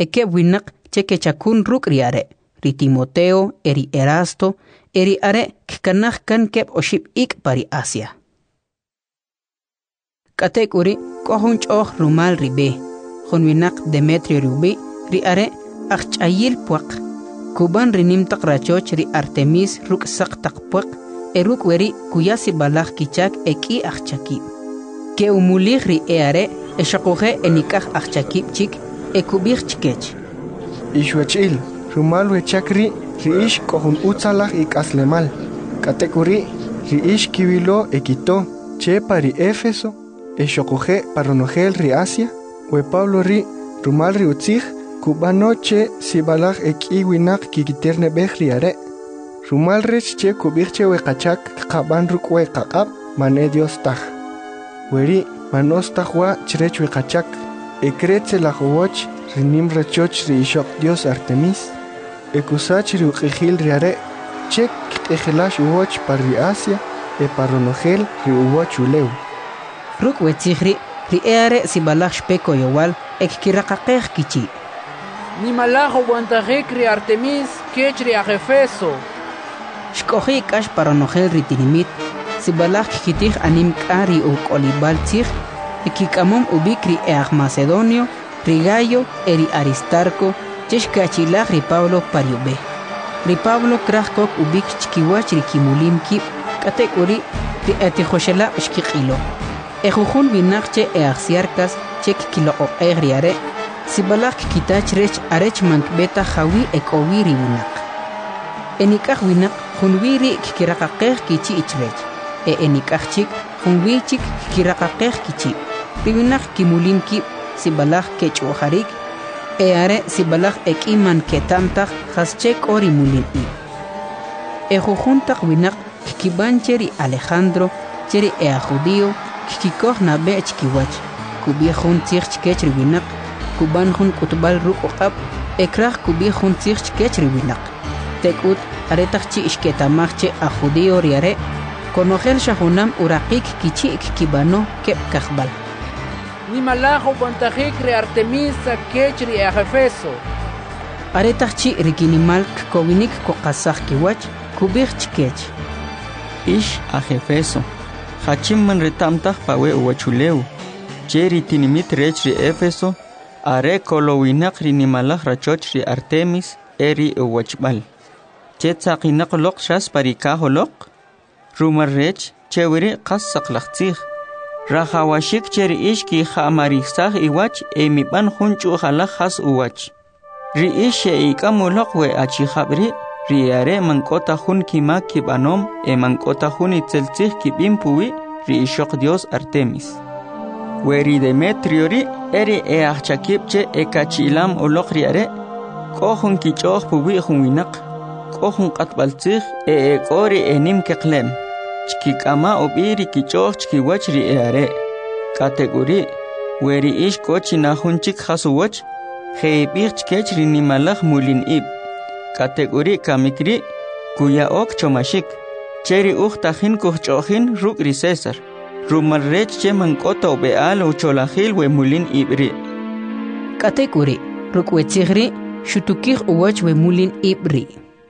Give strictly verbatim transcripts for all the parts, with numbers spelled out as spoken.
eke winak cheke chakun ruk ri are, ri Timoteo, eri Erasto, eri are kkanah kan kep oship ik pari Asia. Katek uri kohun choh rumal ribe, hun winak Demetrio rubi, ri are achayil puak, kuban rinim tak rachoch ri Artemis ruk sak tak puak, eruk weri kuyasi balak kichak eki achaki. Ke umulig ri eare eshakohe enikah achakip chik ekubir chikech. Ishwachil, rumal wechakri riish kohun utsalach ik aslemal. Katekuri riish kibilo ekito che pari Éfeso eshakohe paronogel ri Asia we Pablo ri rumal ri utzich kubano che sibalach eki winak kikiterne bech ri are. Rumal rech che kubirche we kachak kaban ruk we kakab mane Dios taj. Weri manos tajwa chrech we kachak ekretze la jowoch rinim rachoch ri ishok Dios Artemis ekusach ri uqijil ri are chek ejelash uwoch par ri Asia e paronogel ri uwoch uleu. Ruk we tzihri ri eare sibalach shpeko yowal ek kirakakeh kichi. Ni malajo guantajek ri Artemis kech ri Efeso. Shkohi kash paronogel ri tinimit sibalach kitich anim kari u kolibal tzih ekikamom ubikri each Macedonio ri Gayo eri Aristarco chesh kachilach ri Pablo pariube. Ri Pablo krachkok ubik chkiwach ri kimulim kip katek uri ri etijoshela shkikilo. Ejujun binakche eaxiarkas chek kilo o egriare sibalach kitach rech arech mankbeta jawi ekowi ri binak. Enikach winak junwiri kikirakakeh kichi ichrech. E enikach chik junwichik kikirakakeh kichi. Ribinak kimulim kip sibalach kechuharik. E are sibalach ekiman ketamtach haschek ori mulin i. E jujuntak winak kikibancheri Alejandro cheri ea judío kikikoh nabe chkiwach. Kubiejun tzich chkech ribinak. Kuban jun kutbal ruk oqab. Ekrach kubiejun tzich chkech ribinak. Tekut aretachchi ishketamachche a judío riare konogel shahunam urakik kichi kibano kep kahbal. Ni malajo guantajek ri Artemis kech ri Efeso. Aretachchi rikinimal kowinik kokasach kiwach kubich chkech. Ish a Efeso. Hachim man retamtach pawe uwachuleu. Cheri tinimit rech ri Efeso. Are kolowinak rinimalach rachoch ri Artemis eri uwachbal. Chetzaqinak loq shas parikaho loq. Rumar rech chewiri qas saqlaqtzig. Rahawashik cheri ishki khamarixsaq iwach emiban junchu khalaq has uwach. Ri ish ikamu loq we achikhabri riare mankota jun kima kibanom e mankota jun itzeltzig kibimpuwi ri ishok Dios Artemis. Weri Demetrio ri eri e achakipche e kachilam oloq riare kohun kichoq puwi junwinak. Kohun qatbaltzig e ekori enim keqlem. Chkikama obiri kichoq chkiwach ri eare. Kategori weri ish kochina junchik hasuwach jeibich chkech ri nimalach mulin ib. Kategori kamikri kuya ok chomashik. Cheri uqtajin kuhchojin ruk ri César. Rumarrech che mankota beal ucholajil we mulin ibri. Kategori ruk wetzigri shutukij uwach we mulin ibri.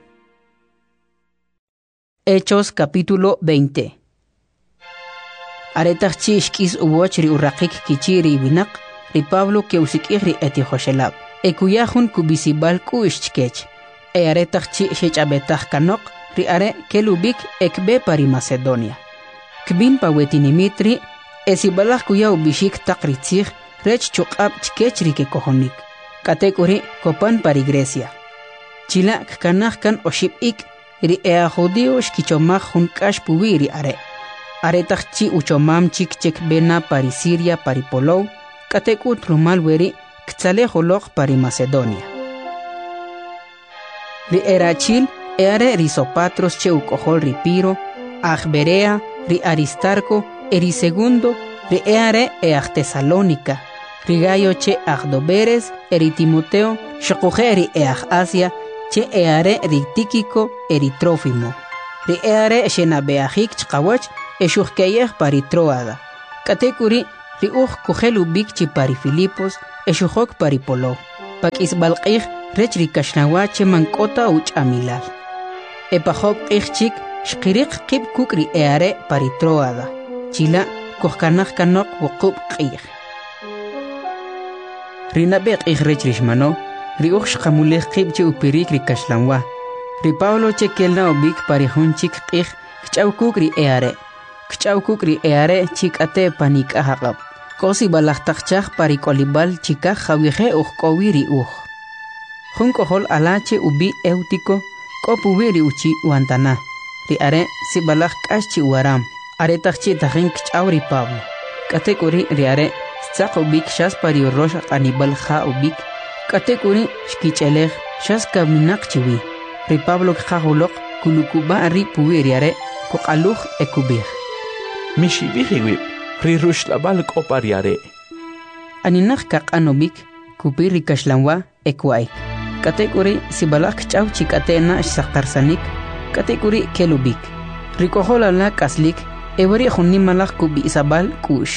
Hechos capítulo veinte. Aretachchi ishkis uwoch ri urraqik kichiri binak ri Pablo ke usikih ri etihoshelab. Ekuyahun kubisibal ku ishchkech. E aretachchi shechabetach kanok ri are kelubik ekbe pari Macedonia. Kbin pawetinimitri esibalach kuya ubishik takritzig rech chukab chkech ri ke kohonik. Katekuri kopan pari Grecia. Chila kanach kan oship ik ri ea judío shkichomaj jun kash puwi ri are. Aretachchi uchomam chik chek bena pari Siria pari Polou, katekut rumal weri ktzale joloq pari Macedonia. Ri erachil eare ri Sopatros che ukohol ri Piro, Ajberea, ri Aristarco, eri segundo, ri eare each Tesalónica, ri Gayo che Agdoberes, eri Timoteo, shokoje ri each Asia, che eare ri Tíquico eri Trófimo. Ri eare shenabeajik chqawach eshuhkeyej pari Troada. Katekuri ri uj kujelubik chi pari Filipos eshuhok pari Polo. pak'is balq'ij rech rikaxnawa che mank'ota uch'amilal epajob q'ij chik xqiriq qib kuk' ri eare pari Troada chila kojkanaj kanoq wuqub q'ij rinabe q'ij rech rixmano ri uj xqamulej qib che upirik rikaxlanwa ri Pablo che kelna obik pari jun chik q'ij kch'aw kuk' ri eare kch'aw kuk' ri eare chik'ate panik'ajaqab kosi balajtaqchaj pari k'olibal chikaj jawije uj k'owi ri uj jun k'ojol alache ubi Eutico k'opuwi ri uchi wantana ri are si balaj k'ax chi waram are tajchi tajin kch'aw ri Pablo k'ate k'uri ri are tzaq ubik xas pari rosh q'anibal ja ubik k'ate k'uri xkich'elej xas kaminaq chiwi ri Pablo kqajuloq kulukuba ri puwi ri are kuq'aluj ekubij mixibij iwib ri ruxlabal k'opa ri are aninaj kaq'an ubik kupi ri kaxlanwa ekwa'ik k'ate k'uri si balaj kch'aw chik'ate na xsaqtarsanik k'ate k'uri kelubik ri k'ojol ala k'aslik ewari jun nimalaj kub'i'sabal k'u'x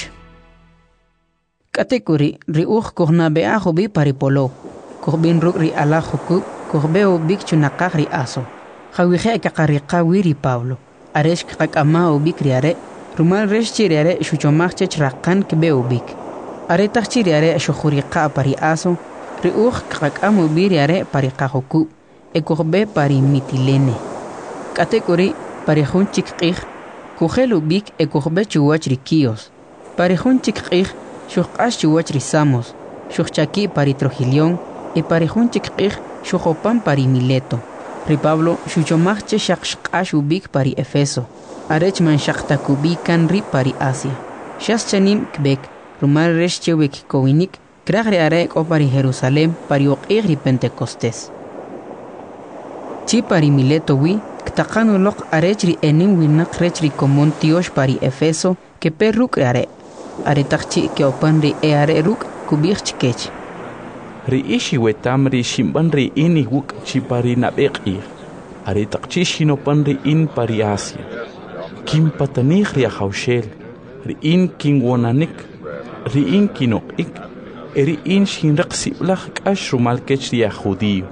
k'ate k'uri ri uj kujnab'e'aj ubi pari polo kujb'in ruk' ri ala jukub kujb'e ubik chunaqaj ri aso jawije ekaqariqa wi ri Pablo are xqak'ama ubik ri are rumal rex chi ri are xuchomaj chech raqan kb'e ubik are taj chi ri are xujuriqa pari aso ri uj qak'am ubi ri are pari qajukub ekujb'e pari Mitilene k'ate k'uri pari jun chik q'ij kujel ubik ekujb'e chuwach ri Quíos pari jun chik q'ij xujq'ax chuwach ri Samos xujchaki pari Trogilión y pari jun chik q'ij xujopan pari Mileto ri Pablo xuchomaj che xaq xq'ax ubik pari Efeso arech man xaqtakubi kan ri pari Asia xas chanim kbek rumal rex chewek kowinik kraj ri are k'o pari Jerusalén pari uq'ij ri Pentecostés chi pari Mileto wi ktaqan uloq arech ri enim winaq rech ri komon tiox pari Efeso ke pe ruk' ri are are taqchi ke opan ri e are ruk' kubij chikech ri ishi wetam ri shimban ri ini wuk chi pari nab'eq'ij are taqchi xinopan ri in pari Asia kim patanij ri ajawxel ri in kin wonanik ri in kinoq'ik eri in xinraq siblaj k'ax rumal kech ri judío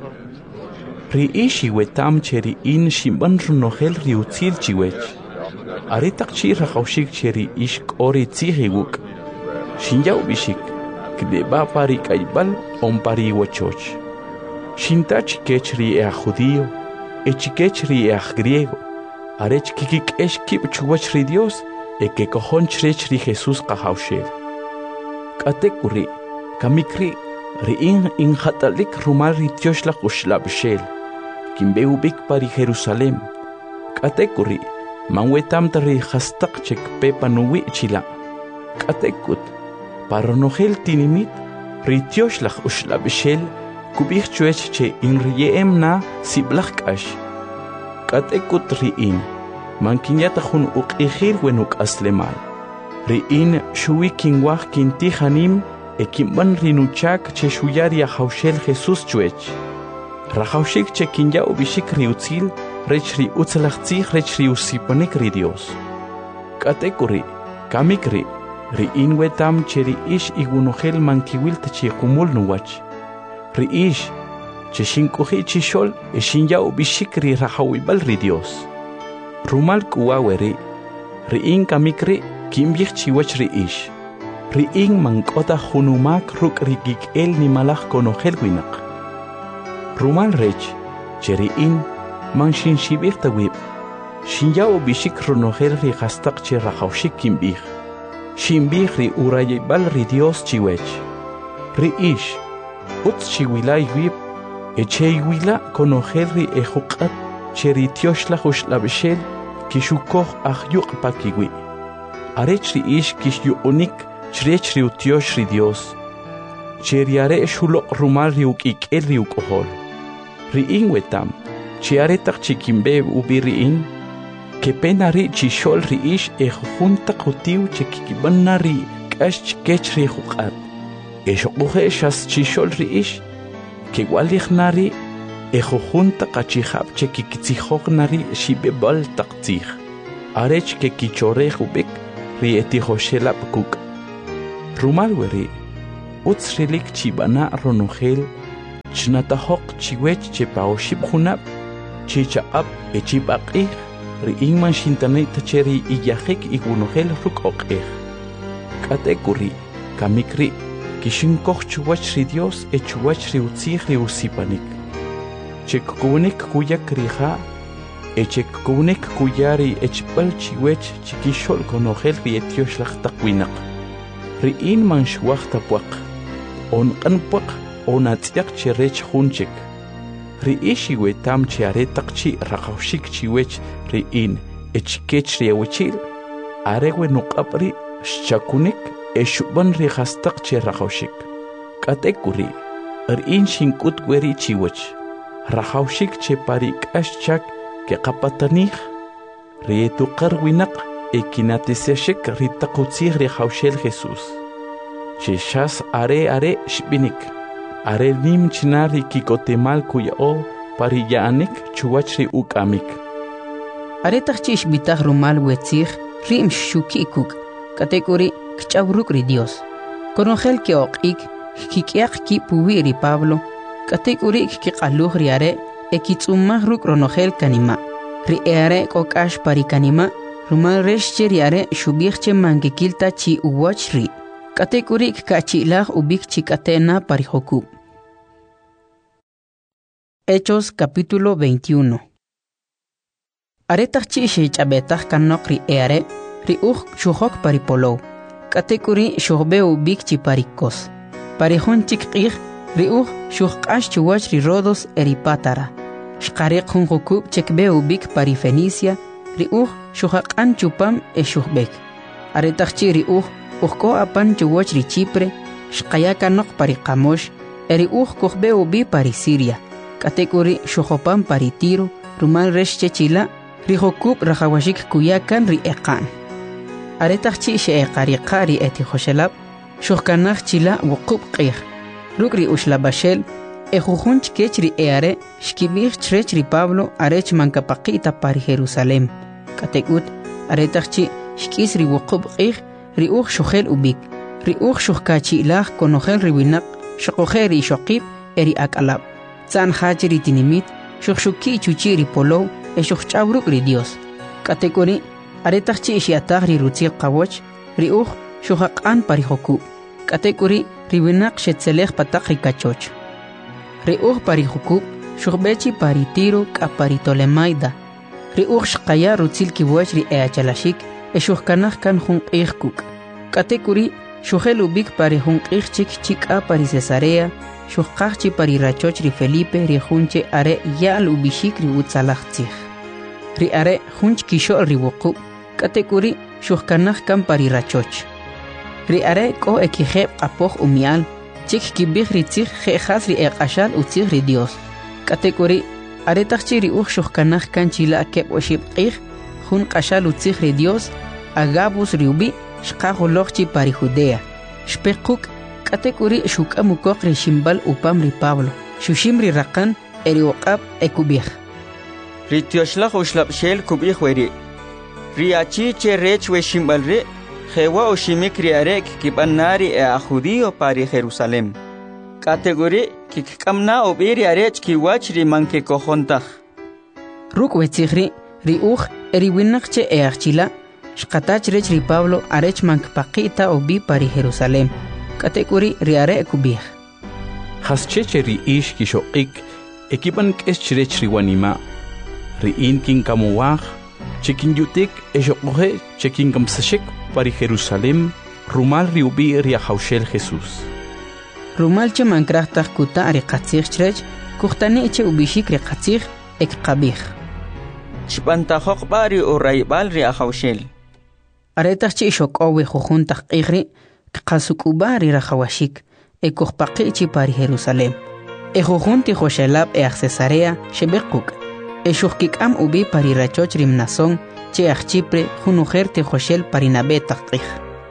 ri ishi wetam che ri in ximban runojel ri utzil chiwech are taqchi rajawxik che ri ish k'ori tzij iwuk xinyaw bixik kdeba pari k'aybal on pari wachoch xinta chikech ri e judío e chikech ri e griego are chkikik'ex kib' chuwach ri Dios e ke kojon chrech ri Jesús qajawxel k'ate k'uri kamikri ri in injat'alik rumal ri tioxlaj uxlab'xel kimbe ubik pari Jerusalén k'ate k'uri man wetamta ri jastaq chek pe panuwi chila k'ate k'ut paronojel tinimit ri tioxlaj uxlab'xel kubij chuech che in riye'em na siblaj k'ax k'ate k'ut ri in man kinyata jun uq'ijil wen uk'aslemal ri in xuwi kinwaj kintij anim e kinb'an ri nuchak che xuyar yajawxel Jesús chuech rajawxik che kinya ubixik ri utzil rech ri utzalaj tzij rech ri usipanik ri Dios k'ate k'uri kamik ri ri in wetam che ri ish igunojel man kiwil tachi qumul nuwach ri ish che xink'uji chixol e xinya ubixik ri rajawibal ri Dios rumal k'uwawe ri ri in kamik ri kimb'ij chiwach ri ish ri in man k'ota junumak ruk' ri kik'el nimalaj konojel winaq rumal rech che ri in man xinxib'ij tawib xinya ubixik runojel ri jastaq che rajawxik kimb'ij xinb'ij ri urayibal ri Dios chiwech ri ish utz chiwila iwib e che iwila konojel ri e juq'at che ri tioxlaj uxlab'xel kixukoj ajyuq pakiwi arech ri ish kixyu'unik chrech ri utiox ri Dios che ri are xuloq rumal ri uk'ik'el ri uk'ojol ri in wetam che are taq chikimbe ubi ri in ke pena ri chixol ri ish e jujunta qutiw che kikib'ana ri k'ax chikech ri juq'at e xoquje xas chixol ri ish ke walij na ri e jujunta qachijab che kikitzijoj na ri xib'eb'al taq tzij arech ke kichorej ubik ri etijoxelab kuk' rumal weri utz rilik chib'ana ronojel chnatahoq chiwech che paoshib junab chichaqab echibaqih ri'inman shintanita cheri iyajik igunuhel rukoqih katekuri kamikri kishinkoq chuwach ri Dios echuwach ri utzih ri usipanik chekkunik kuyak rija echekkunik kuyari echbal chiwech chikishol konohel ri etiosh taqwinaq ri'in man shwaqta puaq onqan puaq onatsiaq cherech junchik ri'ishi wetam chiaretaq chi raqawshik chiwech ri'in echkech riawichil arewe nuqapri shakunik eshuban rihastaq che raqawshik katekuri ri'in shinkut gweri chiwech raqawshik che parik'ashchak ke qapatanij rietu qarwinaq ekinatiseshik ritaqutzij rihawshel Jesús cheshas are are shbinik are nim chinari kikotemal kuyao pariyaanik chuwachri ukamik aretaq chish bitaq rumal wetzij rim shukikuk katekuri kchabruk ri Dios konojel ke oqik kikiaq ki puwiri Pablo katekuri kiqaluj ri are ekitzumaj ruk ronojel kanima ri are kokash parikanima rumal reshche ri are shubijche mankikilta chi uwachri katekuri kachilaj ubik chikatena parijokub. Hechos capítulo veintiuno. Aretach chishi chabetaj kanok ri eare, ri uj shuhok paripolo, katekuri shuhbe ubik chi parikos. Parijun chikqij, ri uj shuhqash chuwach ri rodos eripatara. Shqariq hun hokub chekbe ubik pari Fenicia, ri uj shuhaqan chupam e shuhbek. Aretach chi ri uj ujko apan chuwach ri Chipre, shqaya kanok pari Qamosh, eri uj kuhbe ubi pari Siria. Katekuri shuhopan pari Tiro, rumal reshche chila, rihokub rajawashik kuyakan ri eqan. Aretach chi she eqariqa ri eti joshelab, shuhkanaj chila wukub qih. Ruk ri ushlabashel, ejujunch kech ri eare, shkibij chrech ri Pablo arech mankapaqita pari Jerusalem. Katekut, aretach chi shkis ri wukub qih, ri uj shuhel ubik, ri uj shuhkachilaj konojel ri winak, shokoje ri shokib eri akalab. San hachiri tinimit, shukshuki chuchiri polo, e shukchabruk ri Dios. Katekuri, aretachchi ishiatag ri rutzil qawoch, ri uj shuhaqan parijokub. Katekuri, ri winak shetzelej patak ri kachoch. Ri uj parijokub, shukbechi paritiro ka paritolemaida. Ri uj shqaya rutzil kiwoch ri eachalashik, e shukkanaj kan junqij kuk. Katekuri, shuhel ubik parijunqij chik chika pari Cesarea, shuhqajchi pari rachoch ri Felipe ri junche are yal ubishik ri utzalajtzij. Ri are junch kishol ri wukub, katekuri shuhkanaj kan pari rachoch. Ri are ko ekijeb qapoj umial, chik kibij ri tzij jejas ri eqashal utzij ri Dios. Katekuri aretachchi ri uj shuhkanaj kan chila keb oshib qij, jun qashal utzij ri Dios, Agabus ri ubi shqajolojchi pari Judea. Shpekuk katekuri shukamukok ri shimbal upam ri Pablo, shushim ri raqan eri uqab ekubij. Ri tioshlaq ushlabshel kubij weri. Ri achi che rech we shimbal ri, jewa ushimik ri arek kibanari e a judío pari Jerusalem. Kategori kikkamna obiri arech kiwach ri manke kojontaj. Ruk wetzigri ri uj eri winakche e achila, shqatach rech ri Pablo arech mankpaqita obi pari Jerusalem. Katekuri riare kubij. Hascheche ri ish kishoqik, ekipan keschrech riwanima. Ri in kin kamuwaj, chekin yutik eshoqoje chekin kamsashek pari Jerusalem, rumal riubi riahaushel Jesús. Rumal che mankrachtaj kuta ri qatzij chrech, kuhtani che ubishik ri qatzij ek qabij. Shpantajoq bari o raibal riahaushel. Aretach che shoqowe jujuntaj qigri, qasukubari rajawashik, e kuhpaqichi pari Jerusalem. E jujunti joshelab e Cesarea shebekuk, e shuhkikam ubi pari rachoch rimnason, che Chipre junujerti joshel pari nabetaq qij.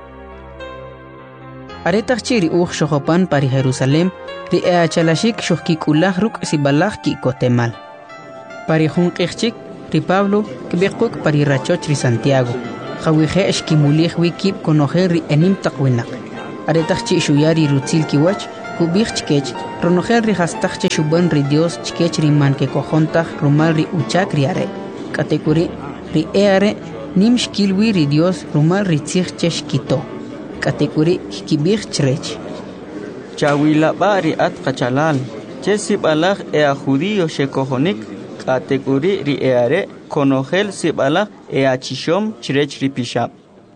Aretach ri uj shohopan pari Jerusalem, ri e achalashik shuhkikulaj ruk sibalaj ki kotemal. Pari jun qijchik, ri Pablo kibekuk pari rachoch ri Santiago. Khawije eshkimulij wikib konojer ri enim taqwinak. Aretach chi shuyari rutzil kiwach, kubij chkech ronogel ri hastach che shuban ri Dios chkech ri man ke kojontach rumal ri uchak ri are katekuri ri eare nim shkilwi ri Dios rumal ri tzich che shkito katekuri kibij chrech chawila bari at kachalal che sibalaj e a judío shekojonik katekuri ri eare konogel sibalaj e a chishom chrech ri pishab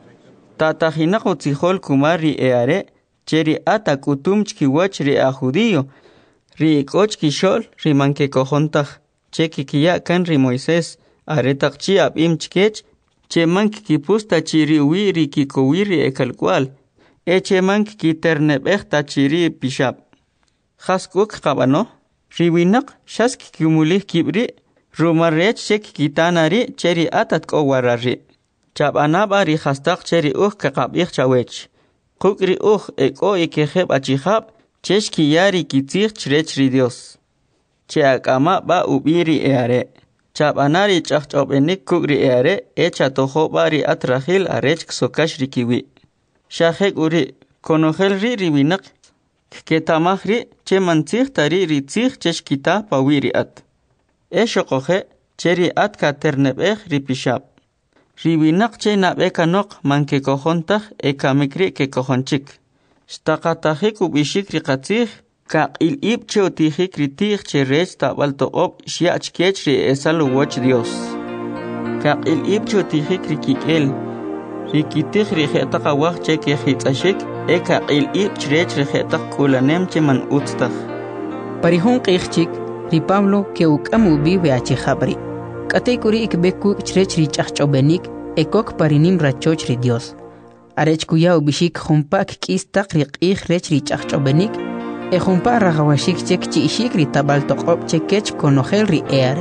tatajina utzihol kumar ri eare cheri ata kutum chkiwach ri a judío ri koch kishol ri manke kojontaj che kikia kan ri Moisés aretak chi ab im chkech che mank kipusta chiri wi ri kikowi ri ekalkwal e che mank kiternebechta chiri pishab khaskuk qabano ri winak shask kumulih kibri rumarech chek kitanari cheri atat kowarari chabanaba ri khastaq cheri uh kaqabih chawech Kukri uj eko ikejeb achijab cheshki yari kitzich chrech ri Dios. Che akama ba ubiri eare. Chabanari chachchobenik kukri eare echa tojo bari atrahil arech ksokash ri kiwi. Shahek uri konogel ri riwinak ketamah ri che mantzich tari ri tzich cheshkita pawiri at. Esho koje cheri at katernebech ri pishab. Riwinak che nabeka nok manke kojontaj eka mikri ke kojonchik. Shtaqatajik ubishik riqatzij ka il ib che otijik ritij che rech tabal toqob shiach kech ri esal woch Dios. Ka il ib che otijik rikikel rikitij rijeta qawaj che ke hitzashik eka il ib chrech rijeta kulanem che man utztaj. Parihon qichchik ri Pablo ke ukam ubi weachi khabri. Katekuri ikbeku chrech ri chachchobenik ekok parinim rachoch ri Dios. Arech kuya ubishik khumpak kistak ri qih rech ri chachchobenik e khumpa ragawashik chek chi ishik ri tabal toqob chekech konogel ri eare.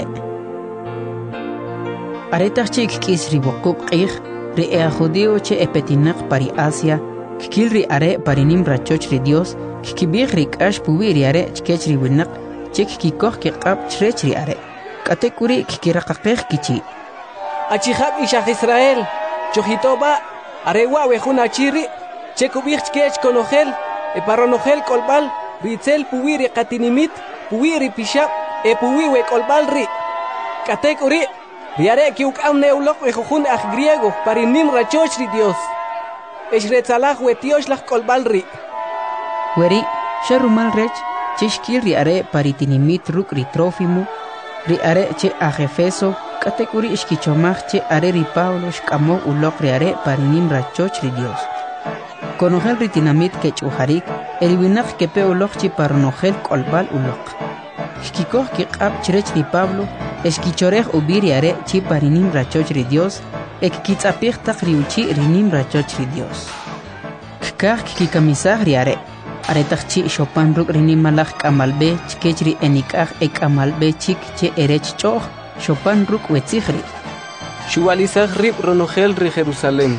Aretach chik kis ri bokuk qih ri ea judío che epetinak pari Asia kikil ri are parinim rachoch ri Dios kikibig ri kash puwi ri are chkech ri winak chek kikoh ki qab chrech ri are. Katekuri kikiraqaqej kichi. Achihab ishach Israel, chojitoba, arewa wejuna chiri, chekubich kech konogel, e paronogel kolbal, ritzel puwiri katinimit, puwiri pishab, e puwiwe kolbal ri. Katekuri, riare kiukam neulok wejujun aj griego, parinim rachoch ri Dios. Eshretzalaj wetiosh laj kolbal ri. Weri, sharumal rech, cheshkil riare paritinimit ruk ri Trófimo, ri are che a Efeso katekuri ishkichomach che are ri Pablo shkamo ulok ri are parinim rachoch ri Dios. Konogel ri tinamit ke chuharik el winach ke pe ulok chi paronogel kolbal ulok. Shkikoh ki qab chrech ri Pablo eshkichorech ubiri are chi parinim rachoch ri Dios ek kitzapich tak ri uchi rinim rachoch ri Dios. Kkah ki kamisah ri are aretach chi shopan ruk rini malach kamalbe chkechri enikach ek amalbe chik che erech choch shopan ruk wetzihri Shualizach rib ronogel ri Jerusalén.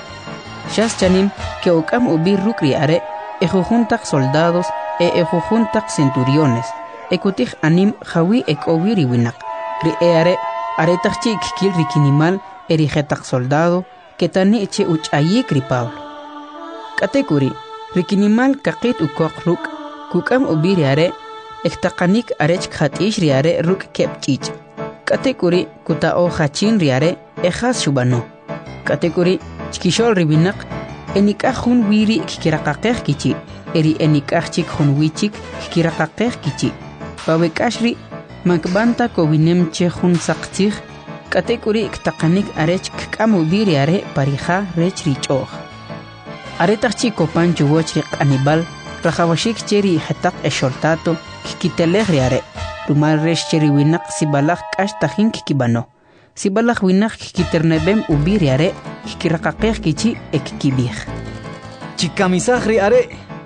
Shas chanim que okam ubi ruk ri are ejujuntak soldados e ejujuntak centuriones ekutich anim jawi ek owiri winak ri are aretach chi kikil ri kinimal erigetak soldado que tani che uchayik ri Pablo. Katekuri Rikinimal kakit ukok ruk kukam ubiri are ektakanik arech khatish riare ruk kepchich. Katekuri kuta o hachin riare ejas shubano. Katekuri chkishol ribinak enikah hun wiri kikirakakeh kichi eri enikah chik hun wichik kikirakakeh kichi. Pawekashri makbanta kowinem che hun sakchich. Katekuri ektakanik arech kukam ubiri are parija rech richoh. Aretach chico pancho wochri anibal, rajawashik cheri hetak esholtato, kikitelech riare, rumal resh cheri winak sibalach kash tajin kikibano. Sibalach winak kikiternebem ubiriare, kikirakakech kichi ekikibih. Chikamisaj riare.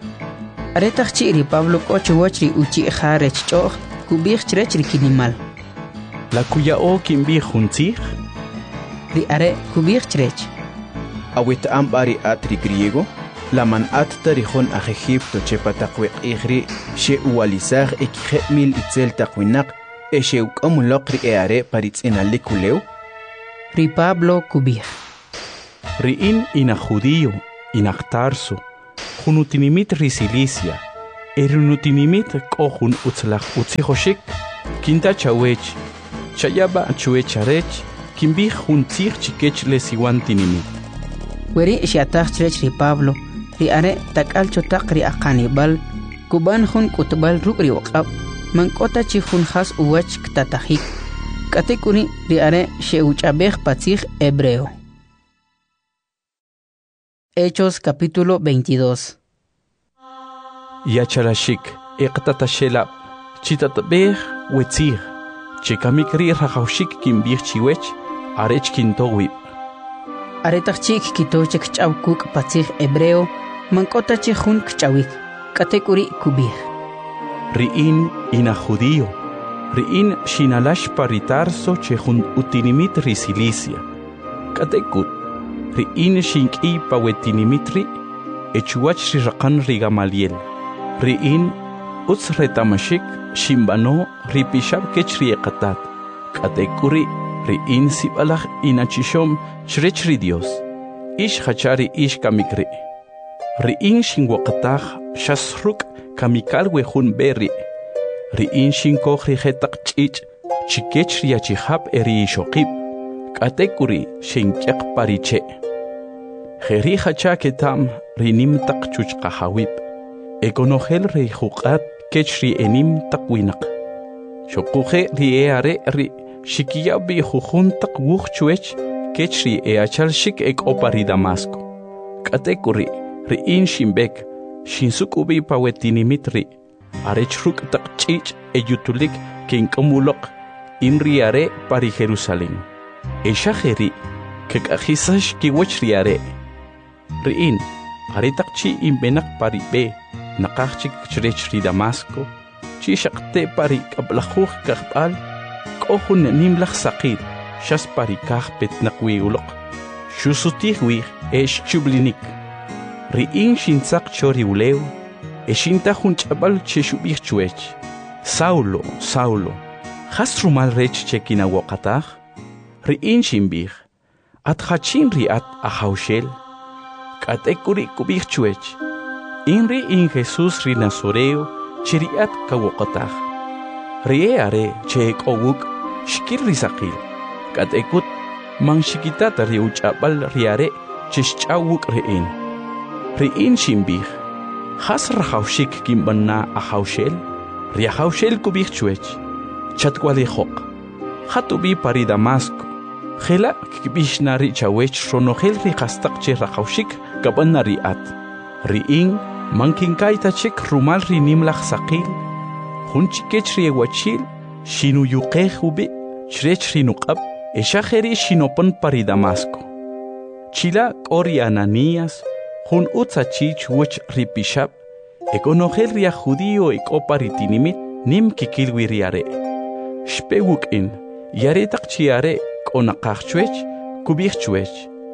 Aretach chiri Pablo kocho wochri uchi jarech choch, kubih chrech rikinimal. La kuya o kimbi juntzich? Riare kubih chrech. Awit ambari atri griego, la man at tarihon a Egipto chepatakwe igri, she ualizar ekje mil itzel takwinak, e she ukamulokri eare paritz en alikuleu? Ri Pablo kubih. Riin ina judío, ina Tarso, junutinimit ri Cilicia, erunutinimit kohun utzlach utzihoshik, kinta chawech, chayaba chuecharech, kimbih juntzich chikech lesiwantinimit. Weri xiatach ri Pablo, ri are takal chotak ri akanibal, kuban hun kutbal ruk ri waqab, mankota chi hun has uwach ktatahik. Katekuri ri are xeuchabej patzij hebreo. Hechos capítulo veintidós. Yachalashik, eqtatashela, chitatbej wetzig, chekamikri rajaushik kimbih chiwech, arech kintowib. Aretachik kitochek chawkuk patzij hebreo, mankota chi hun kchawik, katekuri kubih. Riin ina judío, riin shinalash paritarso chehun utinimit risilicia. Katekut, riin shinki pawetinimitri, echuach rirakan rigamaliel. Riin utz retamashik shimbano ripishab kechriekatat. Katekuri, riin sibalach inachishom shrechri Dios. Ish hachari ish kamikri. Riin shingwakatach shasruk kamikal wehun berri. Riin shinkohri hetak chich chikech riachihab eri shokib. Katekuri shinkyak pariche. Jeri hacha ketam rinim tak chuchkahawib. Ekonogel ri hukat kechri enim takwinak. Shokuhe ri eare ri shikiyabi hujun tak wuch chuech kechri eachal shik ek opari Damasco. Katekuri riin shimbek shinsukubi pawetinimitri. Arechruk tak chich eyutulik kinkamulok inriare pari Jerusalén. Eshajeri kekajisash kiwachriare. Riin aretak chi imbenak pari be nakachik chrechri Damasco chi shakte pari kablajuj kahbal kohun nimlach sakil shas pari kahpet nakwiulok shusutihwih esh chublinik. Riin shinsak chori uleu eshinta hunchabal cheshubih chuech. Saulo, Saulo, has rumal rech chekina wokatach? Riin shimbih, at hachin riat ahaushel, katekuri kubih chuech. Inri in Jesus ri Nazoreo chiriat kawokatach. Rie are chek owuk shkir risakil, katekut mang shikitata riuchabal riare cheshchawuk rein. Riin shimbih, has rahaushik kimbanna ahaushel, riahaushel kubih chuech, chatwalihok, hatubi pari Damasco, Hela kibishnari chawech ronogel rihastak che rahaushik kabanna riat. Riin mankinkaita chek rumal rinimlach sakil, hunchikech riewachil, shinu yuqeh ubi, chrech rinuqab, eshajeri shinopan pari Damasco. Chila kori Ananías, hun utzachich wuch ripishab, ekonogel ria judío ekoparitinimit nim kikilwi riare. Shpewuk in, yaretak chiare konakachchuech, kubihchuech.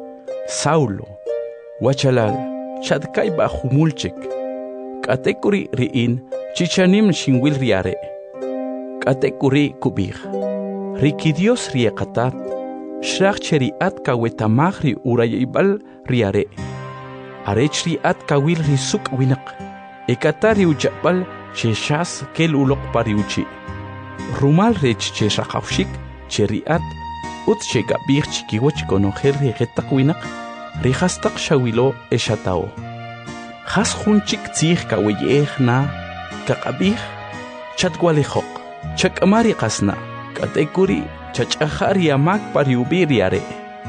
Saulo, wachalal, chadkai bajumulchek. Katekuri riin, chichanim shingwil riare. Katekuri kubih. Rikidios riekatat, shrachcheri at kawetamagri urayibal riare. Arechri at kawil risuk winak, ekatari uchapal cheshas kel ulok pariuchi. Rumal rech cheshakawshik, cheriat, ut chegabir chikiwach konogel regetak winak, rihastak shawilo eshatao. Has hunchik tzih kaweyeh na, kakabih, chatwalihok, chakamari kasna, katekuri, chachahari amak pariubiriare.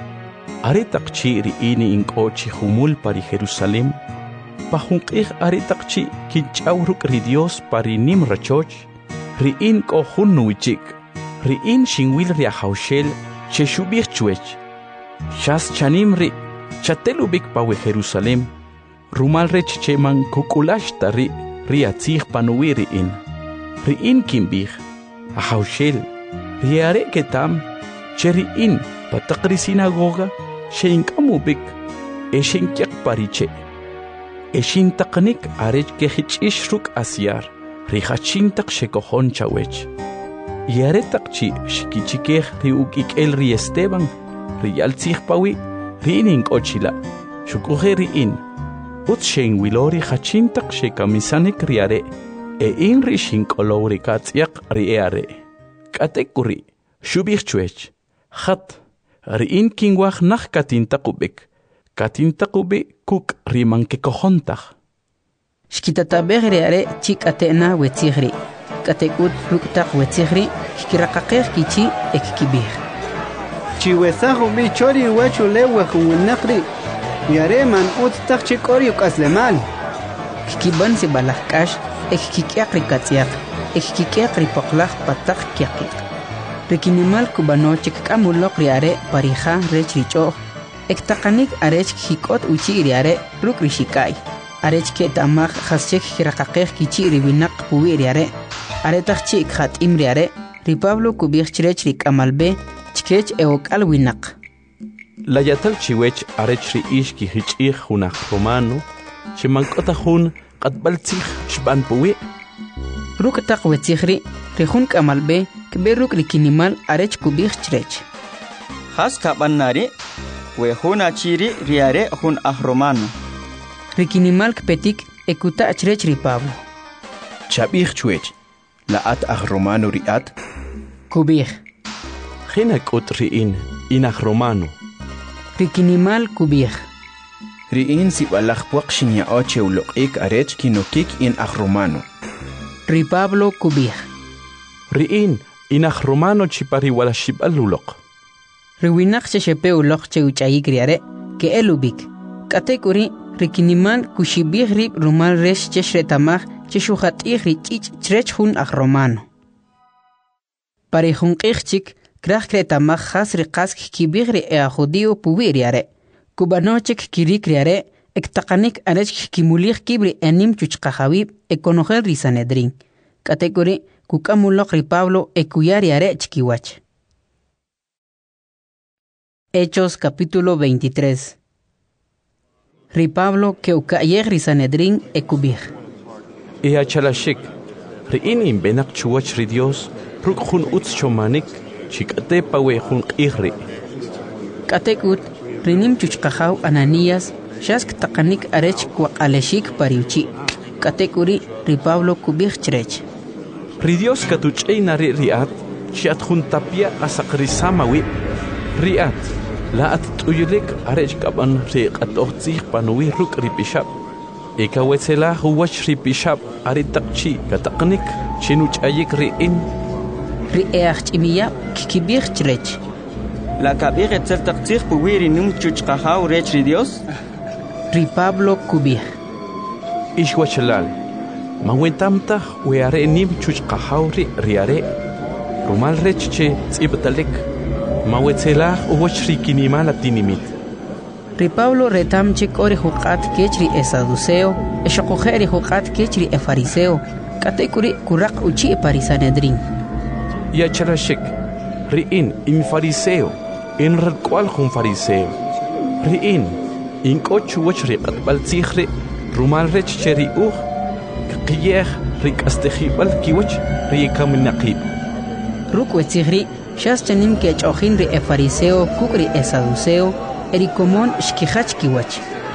Aretakchi riini inkochi humul pari Jerusalem, pahunkih aretakchi kinchauruk ri Dios pari nim rachoch, riin ko hunnuichik, riin shingwil riahaushel, cheshubih chuech. Shas chanim ri, chatelubik pawe Jerusalem, rumal rech cheman kukulash tari, riatzih panuwi riin. Riin kimbih, ahaushel, riare ketam, cheriin, patakri sinagoga, Sheinkamubik, eshinkyak pariche. Eshintaknik arech kehichishruк asiar, rihachintak shekohon chawech. Yaretakchi shikichikeh riukik el ri Esteban, riyaltzih pawi, riinin ochila, shukuhe riin. ut shen wilori hachintak she kamisanik riare e inri shin kolori katsiak riare katekuri shubich chuech hat rin kingwach nach katintakubek katintakubi kuk rimanke kohontak shkitatabeg riare chik atena wetzigri katekut ruktak wetzigri kirakaqeq kichi ekkibir chiwesajo bichori wachule wajunakri yare man ut tak chikori kaslemal kiban si balakash ekkikiaqri katsiaq ekkikiaqri poqlaq patak kiaqiq rekinimal kubano chikamuloq riare parija rech richo ektaqanik arech hikot uchi riare ruk rishikai arech ke tamaq khaschek kiraqaqeq kichi ribinaq puwi riare aretaq chik khat imriare ri Pablo kubich chrech ri kamalbe chkech eokal winaq la yatal chiwech arech ri ishki hichih hunaq romano chimankota hun qatbaltsikh shban puwi ruk taq wetsikhri ri hun kamalbe kberuk ri kinimal arech kubich chrech has kabannari we huna chiri riare hun ah romano ri kinimal kpetik ekuta chrech ri Pablo chabich chwech la at ah romano riat kubich khinak utriin inah romano rikinimal kubich riin si balakh puakshinya oche uloqik arech kinokik in ah romano ri Pablo kubich riin inah romano chipari wala shibaluloq riwinaq chepe uloq che uchayik riare ke elubik katekuri rikinimal kushibich ri rumal resh cheshretamaj cheshuhat ri chich chrech hun ah romano pare hun qichik krach kretamaj has ri qask kibigri e judio puwiriare kubanochik kirikriare ektaqanik arech kimulich kibri enim chuchqajawib ekonojel ri Sanedrin katekuri kukamuloq ri Pablo ekuyariare chikiwach. Hechos capítulo veintitrés. Ri Pablo que ukayeg ri Sanedrin ekubig. E achalashik riin benak chuwach ri Dios ruk hun uts chomanik chikate pawe hun qihri katekut rinim chuchqajaw Ananías shask taqanik arech kwaqaleshik pariuchi katekuri ri Pablo kubig chrech ri Dios katuch'ina ri riat chiat hun tapia asaqrisamawi riat la at tuyulik arech kaban ri qatoqtsikh panuwi ruk ri pishab ekawetsela huwach ri pishab ari taqchi kataqnik chinuch'ayik riin ri eachimiya kikibig chrech la kabir etzel taqtsikh puwiri num chuchqajaw rech ri Dios ri Pablo kubig ishwachalal mawentamta weare nim chuchqajaw ri riare rumal rech che tsibtalik mawetsela uwach ri kinimal atinimit ri Pablo retam chikori huqat kechri esaduceo eshoqojeri huqat kechri e fariseo katekuri kuraq uchi parisanedrin ya charashik riin in fariseo in radqual hun fariseo riin in kochu wachri qatbal tsikhri rumal rech cheri uh qiyeh rik astekhibal kiwach ri kam naqib ruk wetsikhri shas chanim ke chojin ri e fariseo kukri esaduceo eri komon shkihach kiwach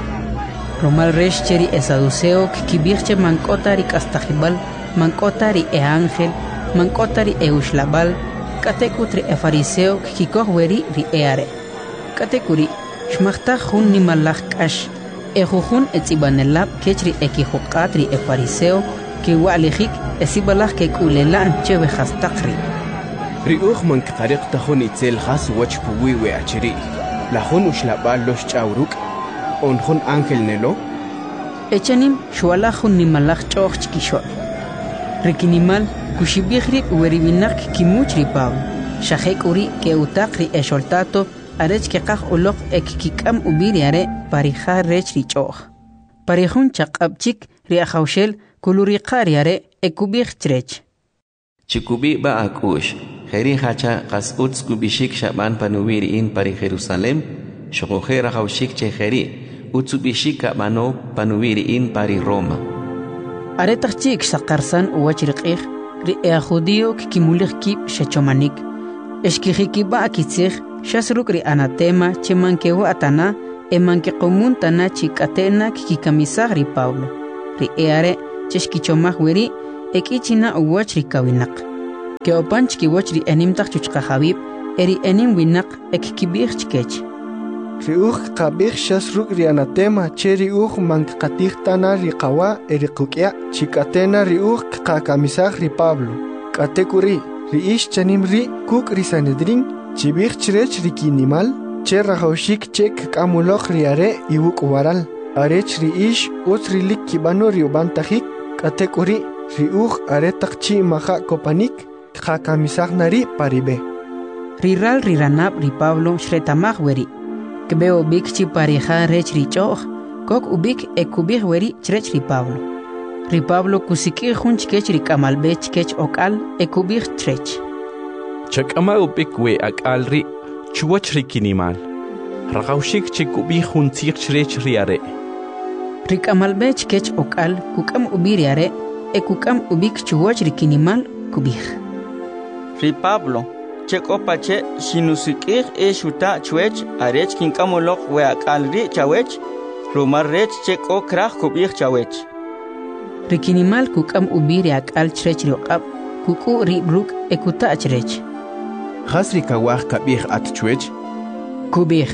rumal rech cheri esaduceo kibirche mankota rik astakhibal mankota ri e ángel mankotari e ushlabal katekutri e fariseo kikoj weri ri eare katekuri shmachta hun ni malakash e jujun etzibanelab kechri e kijuqatri e fariseo ki walihik e sibalaj ke kulelan cheve hastaqri ri uj man qariq tahun itzel has wach puwi we achiri la hun ushlabal los chawruk on hun ángel nelo echanim shwala hun ni malaj choj chikisho rikinimal kushibigri weribinak kimuchri Pablo shahek uri ke utaqri e sholtato arech ke qaj uloq ek kikam ubiriare parija rech richoh parihun chaqabchik ri ajawshel kuluri qariare ekubig chrech chikubi ba akush kheri hacha qas uts kubishik shaban panuwiri in pari Jerusalem shoqojera hawshik che kheri utsubishika mano panuwiri in pari Roma aretachik saqarsan uwachriqih ri e judio kimulig kib shachomanik eshkihikiba akitzig shasruk ri anatema chemankewa atana emanque comun tanachi catena kikamisag ri Pablo. Ri eare cheshkichomag weri ekichina uwach ri kawinak. Ke opanch ki wach ri enimtag chuchka habib eri enim winak ekkibig chkech. Ri uj kabig shas ruk ri anatema cheri uj mank katig tana ri kawa eri kukya chikatena ri uj kakamisag ri Pablo. Katekuri ri ish chanim ri kuk ri Sanedrin chibig chrech ri kinimal che rajoshik chek kamulok ri are iwuk waral. Arech ri ish utri lik kibano ri ubantajik katekuri ri uj aretak chi maha kopanik kakamisag nari paribe. Riral riranab ri Pablo shretamag weri. Kbeo bik chi pareja rech ri choch, kok ubik ekubig weri chrech ri Pablo. Ri Pablo kusiki hunch kech ri kamalbech kech okal ekubig chrech. Chakama ubik we akal ri chuach ri kinimal. Ragaushik chikubig hunchik chrech ri are. Ri kamalbech kech okal kukam ubiri are ekukam ubik chuach ri kinimal kubig. Ri Pablo Cheko pache sinusukir e shuta chwech arech kinkamolok we akalri chawech rumar rech cheko krach kubich chawech. Rikinimal kukam ubiri akal chrech riqab kuku ri bruk ekuta achrech. Hasri kawach kabich at chwech kubich.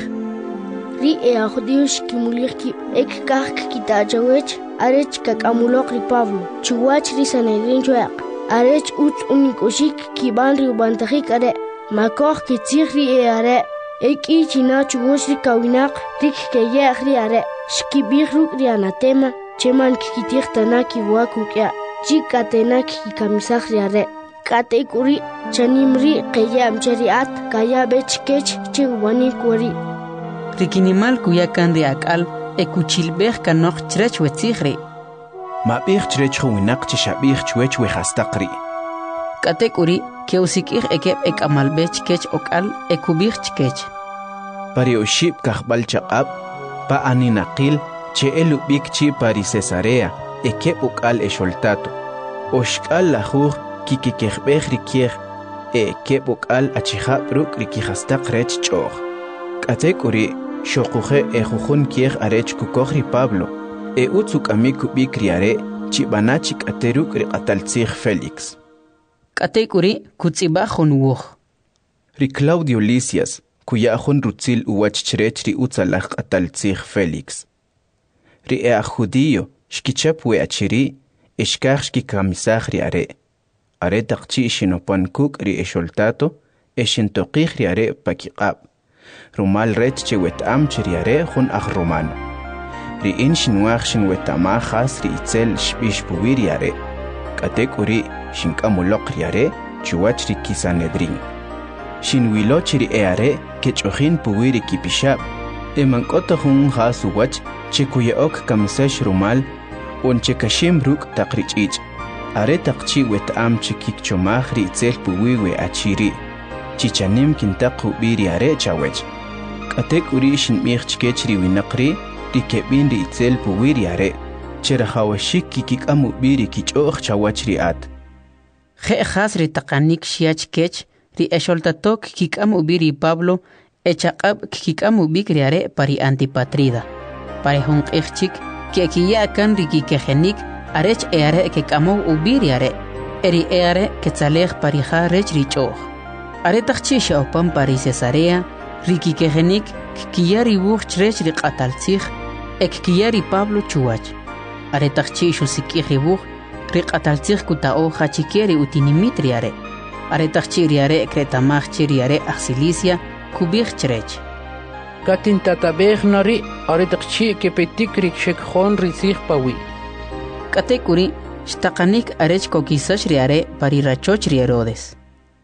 Ri e ajudiush kimuliki ek kak kita chawech arech kakamulok ri Pablo chuwach ri Sanedrin chwek arech ut unikoshik kiban ri ubantajik are makoh kitzig ri e are eki china chuwosh ri kawinak rik keye ri are shkibig ruk ri anatema cheman kikitig tanaki wakukya chikatena kikamisag ri are katekuri chanimri keye amcheriat kaya bechkech chiwani kwari. Rikinimal kuyakan ri akal ekuchilbeg kanok chrech wetzigri. Mabig chrech winak chishabig chwech we hastaqri. Katekuri ke usikig ekep ek amalbech kech okal ekubig chkech. Pari ushib kahbal chaqab pa aninaqil che elubik chi pari Cesarea ekep okal esholtato. Oshkal lahur kikikehbeg rikieg ekep okal achihab ruk rikihastaq rech choch. Katekuri shokuge ejujun kieg arech kukogri Pablo. E utsuk amiku bikriare chibanachik ateruk riqataltzig Felix. Katekuri kutzibajun wuj. Ri Claudio Lisias kuyajun rutzil uwach chrech ri utzalaj qataltzig Felix. Ri e judío shkichap we achiri ishkaj shkikamisaj ri are. Are taqchi shinopankuk ri esholtato eshintoqij ri are pakiqab. Rumal rech chewet am chiri are jun aj romano. Ri in shinwach shinwetama khas ri itzel shbish puwiri are. Katekuri shinkamulok ri are chuwach ri Sanedrin. Shinwiloch ri e are kechojin puwiri kipishab. Emankoto jun khas uwach chikuyeok kamisesh rumal un chekashim ruk taqrichich. Are taqchi wetam chikik chomaj ri itzel puwiwe achiri. Chichanim kintaqu biri are chawech. Katekuri shinmich chkech ri winaqri Rikebin ri itzel puwiri are cherahawashik kikik amu biri kichoj chawach ri at. Je khas ri taqanik shiach kech ri esholtatok kik amu biri Pablo echaqab kik amu bikri are pari Antipatrida. Pari hun ichchik ke kiya kan ri kikejenik arech e are ke kamu ubiri are eri e are ke tsalej pari kha rech ri choj. Are taqchi shaupan pari Cesarea ri kikejenik kiyari wuj chrech ri qataltzig ek kiyari Pablo chuwach. Are taqchi shusikig ri wuj ri qataltzig kutao hachikeri utinimit ri are. Are taqchi ri are kretamaj chi ri are axilicia kubig chrech. Katin tatabeg nari are taqchi kepetik ri shekjon ri sig pawi. Katekuri shtaqanik arech kokisash ri are pari rachoch ri Herodes.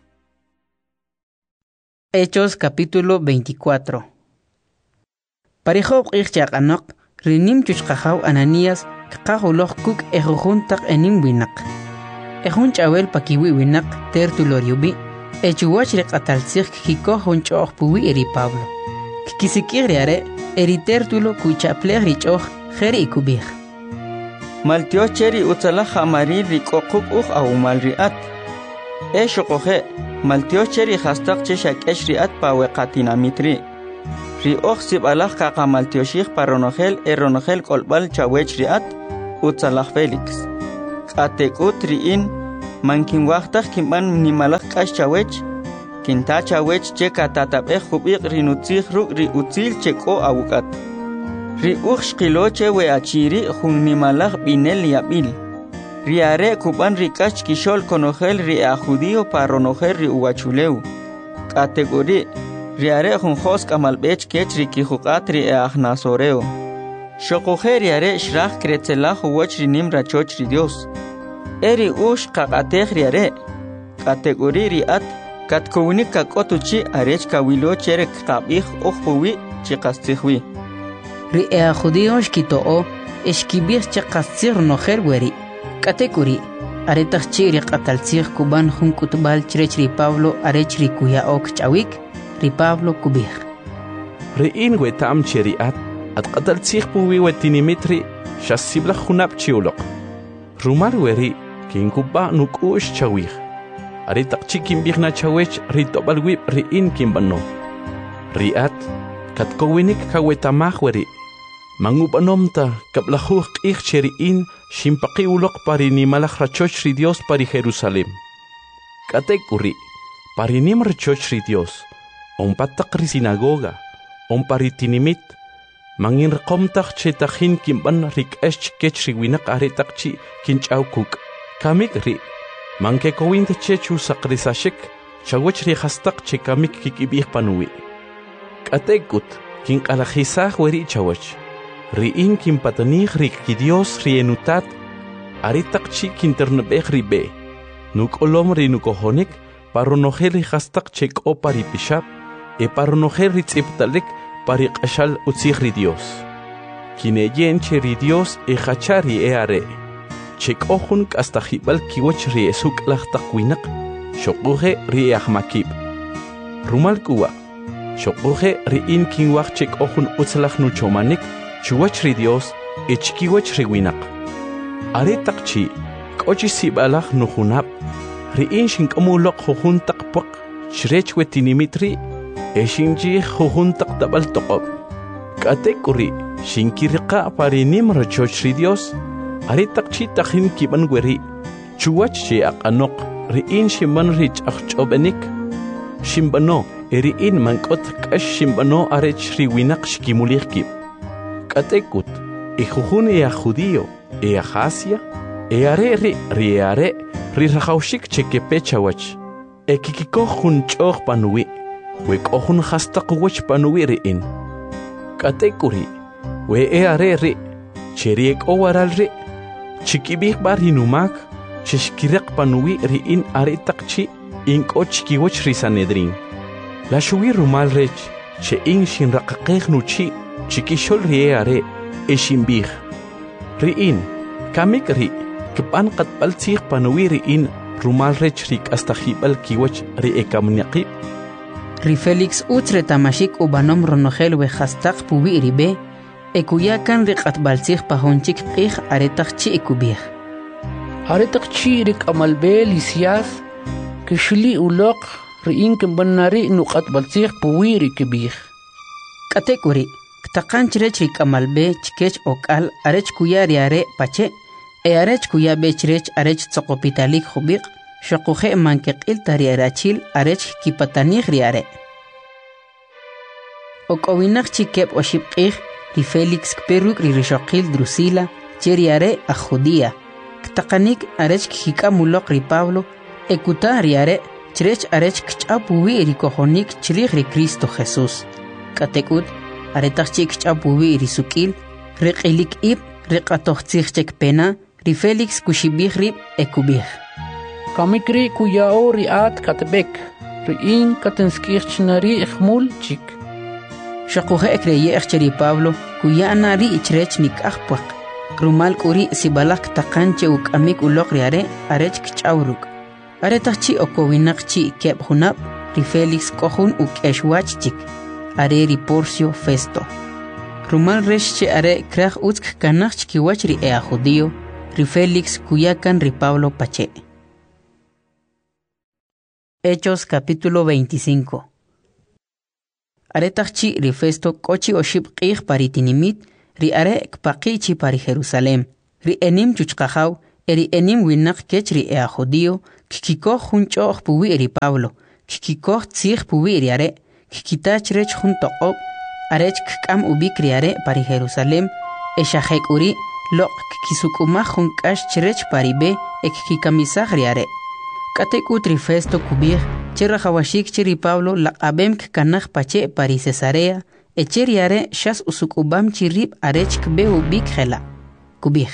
Hechos capítulo veinticuatro. Parijob ichchaqanaq rinim chuchqajaw Ananías qaquloj kuk ejujun taq enim winak. Ejun chawel pakiwi winak Tertulo riubi echuwach ri qataltzig kikoj jun ch'oj puwi eri Pablo. Kikisikig ri are eri Tertulo kuchaplej ri ch'oj jeri ikubij. Maltioch cheri utzalaj amari ri k'oquk uj awumal ri at. E shoqoje maltioch cheri hastaq che shak'esh ri at pawe qatinamitri. ri oxib alaj kaqamaltioshik paronogel eronogel kolbal chawech riat utzalaj Felix. Katekut riin mankin waqtaj kimban nimalaj kash chawech kinta chawech che katatabej kubiq rinutzij ruk ri utzil cheko awukat. Ri uxh qiloche we achiri jun nimalaj binel yabil. Riare kuban rikach kishol konogel ri a judío paronogel ri uwachuleu. Kategori riare jun jos kamalbech kech ri kijukat ri a nasoreo. Shokoje riare shraj kretzelaj uwach ri nimra choch ri Dios. Eri ush kakatej riare. Kategori riat katkounik kakotuchi arech kawilo cherek kabij ojpuwi chikastijwi. Ri a judío shkitoo eshkibij chikastir nogel weri. Kategori aretaj chi ri qataltzij kuban jun kutbal chrech ri Pablo arech ri kuya ok chawik ri Pablo kubij. Ri in wetam cheriat at qataltzij puwi wetinimitri shasibla junab chiulok. Rumar weri kin kuba nukush chawik. Aretak chikin bigna chawech ri tobalwib ri in kimbano. Riat katkowinik kawetamaj weri. Mangubanomta kablajuj q'ij cheri'in ximpaqi uloq parinimalaj rachoch ri Dios pari Jerusalem. K'atek uri parinim rachoch ri Dios onpataq ri sinagoga onpari tinimit mangin riqomtaj chetajin kimban ri k'ex chikech ri winaq aretaq chi kinch'aw kuk' kamik ri mankekowinta chech usaq risashik chawech ri jastaq che kamik kik'ib'ij panuwi. K'atek ut kinq'alajisaj weri chawech riin kimpatanij ri ki Dios ri enutat aritaq chi kinternabej ri be nukolom ri nukojonik paronojel ri jastaq chek'o pari pixab e paronojel ri tz'ibtalik pari q'axal utzij ri Dios kineyen che ri Dios e jachari e are chek'o jun k'astajib'al kiwach ri esuk'laj taq winaq xoquje ri ajmakib rumal kuwa xoquje riin kinwaj chek'o jun utzlaj nuchomanik chuwach ri Dios e chikiwach ri winaq. Aretaq chi k'ochi sib'alaj nujunab ri'in xink'amuloq jujun taq puq chrech wetinimit ri e xinchij jujun taq tab'al toqob. K'atek uri xinkiriqa parinim rachoch ri Dios aretaq chi tajin kiban weri chuwach chi aq'anoq ri'in ximban ri ch'ajch'ob'enik ximbano e ri'in mank'ot k'ax ximbano arech ri winaq xkimulij kib. Katekut, e jujun e a judío, e a Asia, e are ri, ri e are, ri rajawshik chekepecha wach, e kikiko jun chog panuwi, wek o jun hastaq wach panuwi ri in. Katekuri, we e are ri, cheriek o waral ri, chikibik bar hinumak, chishkirek panuwi ri in are takchi, ink o chikiwach ri Sanedrin. La shuwi rumal rech, che in shin rakakej nuchi, chikishol rie are e shimbij. Riin, kamik ri, kipan qatbal tzij panuwi riin rumal rech rik hasta jibal kiwach ri e kamniaqib. Ri Felix utre tamashik ubanom ronogel we hastaq puwi ribe, e kuyakan ri qatbal tzij pahonchik qij aretaq chi e kubij. Aretaq chi rik amalbe lisias, kishli uloq riin kimbanari nu qatbal tzij puwi ri kibij. Katekuri, Ktaqan chrech rik amalbe chikech okal arech kuya riare pache, e arech kuya bechrech arech tzokopitalik jubiq, shokuje mankeqil tariarachil arech kipatanij riare. Okowinak chikep oshibqij, ri Felix kperuk ri rishokil Drusila, cheriare a Judía. Ktaqanik arech kikamulok ri Pablo, ekuta riare, chrech arech kchapuwi ri kojonik chrij ri Cristo Jesús. Katekut, aretaq chik chapuwi ri sukil, riqilik ib, riqatoqtzij chek pena, ri Felix kushibij rib ekubij. Kamikri kuyao riat katbek, riin katenskij chnari ikhmul chik. Shakuje ekreye ri Pablo, kuyana ri ichrech nik ahpuak. Rumal kuri sibalak taqanche uk amik ulok riare, arech kchawruk. Aretaq chi okowinak chi keb hunab, ri Felix kohun uk eshwach chik. Are ri Porcio Festo. Rumal resh che are kraj utsk kanach kiwach ri ea judío, ri Felix kuyakan ri Pablo pache. Hechos capítulo veinticinco. Aretachchi ri Festo kochi oshib qih paritinimit ri are kpaqichi pari Jerusalem. Ri enim chuchqajaw eri enim winak kech ri ea judío kikikoh junchoh puwi eri Pablo. Kikikoh tzih puwi eri are. Kikitach rech jun toqob arech kikam ubik ri are pari Jerusalem. Eshajek uri loq kikisukumah jun kash chrech pari be ek kikamisah ri are. Katekut ri Festo kubir Cherra hawashik chiri Pablo la abem kanach pache pari Cesarea e cheriare shas usukubam chirib arech kbeu bik khela kubih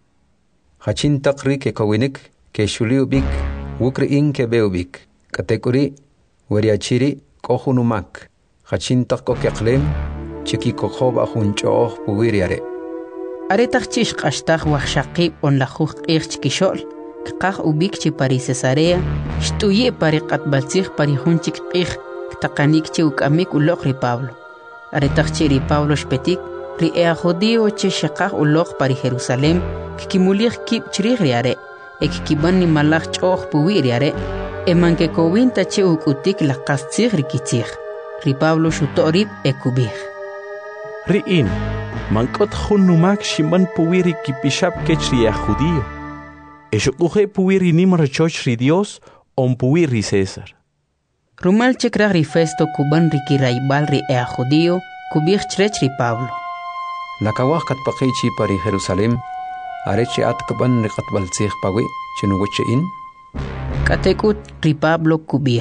Hachin takri ke kawinik ke shuliu bik wukri in ke beu bik katekuri weriachiri kohunumak Hachin takko ke klem chiki kokhoba hunchoh puwiriare Are takchish qashtaq wahshaqib on la khuq ich kishol Kaq ubik chi pari Cesarea shtuye pari qatbalsig pari hunchik qih taqanik chi ukamik uloq ri Pablo aretaq chi ri Pablo shpetik ri ea judío chi shaqaq uloq pari Jerusalem kikimulig kib chrig ri are ek kiban ni malach choh puwi ri are eman ke kowinta chi ukutik la qastig ri kitig ri Pablo shutorib ekubih ri in mankot khunumak shimban puwi ri kipishap kech ri ea judío Eshukuhe puwiri nimar choch ri Dios on puwiri César. Rumal chekrag ri Festo kuban ri kiraibal ri ea judío kubih chrech ri Pablo. La kawah kat paqichi pari Jerusalem arechi at kaban ri qatbalsig pawi chinuwiche in. Katekut ri Pablo kubih.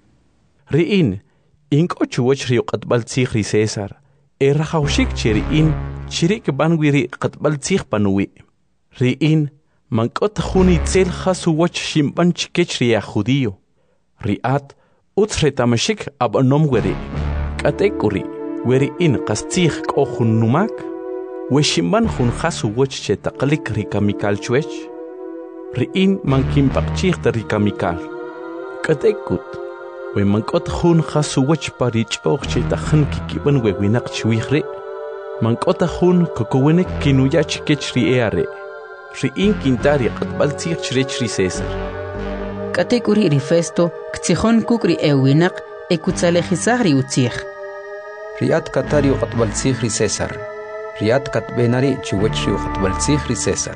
Ri in inko chuwach ri qatbalsig ri César e rahawshik chiri in chirik banwiri qatbalsig panuwi. Ri in Mankot khuni tzel khasu wach shimban chikech ri judío. Riat utsretamashik ab anom weri. Katekuri weri in qastig kohun numak. We shimban khun khasu wach chetaqlik ri kamikal chwech. Ri in mankim pakchig ri kamikal. Katekut we mankot khun khasu wach parich och chetakhan kikiban we winak chwihri. Mankot khun kokowenek kinuyach kech ri eare. Ri in kintari qatbalsig chrech ri César. Katekuri ri Festo ktsikhon kukri ewinak ekutsalejisag ri utzig. Riat katari qatbalsig ri César. Riat katbenari chuwech ri qatbalsig ri César.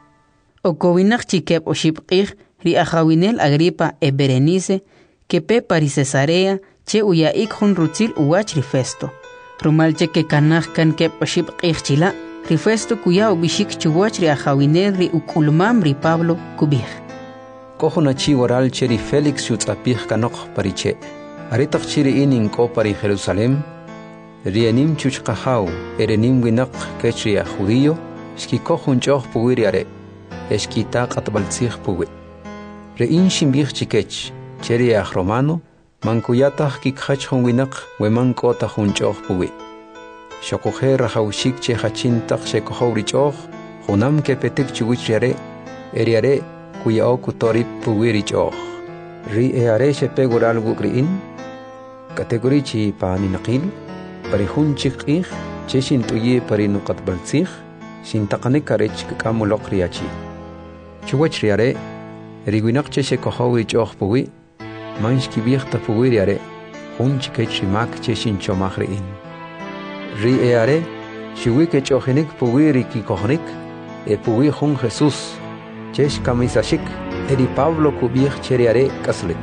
Okowinak chikep oshibqig ri ajawinel Agripa e Berenice que pe pari Cesarea che uyaik jun rutzil uwach ri Festo. Rumal che ke kanaj kan kep oshibqig chila ri Festo kuya ubishik chuwach ri ajawinel ri ukulmam ri Pablo kubih. Kohuna chi waral cheri Felix yutzapih kanok pariche. Aritaq chiri inin ko pari Jerusalem. Rienim chuchqahaw erenim winak kechri a judío. Shki kohun choh puwiriare. Eshkita qatbalsig puwi. Rein shimbih chikech cheri a romano. Mankuyatah kikhach hun winak weman kota hun choh puwi. Shokohe rahawshik che hachin tak shekohori choh, hunam ke petik chuwichare, eriare kuyao kutorip puwiri choh. Ri eare shepegural gukriin, kategori chi paninakil, parihun chikih, che shintuye parinukat balsig, shintakanik karech kakamulok riachi. Chuwachriare, riguinak che shekohori choh puwi, manshkibih ta puwiriare, hun chikech rimak che shinchomahriin. Ri eare, shiwi ke chohenik puwiri ki kohnik, e puwi hun Jesus, chesh kamisashik, eri Pablo kubih cheriare kaslik.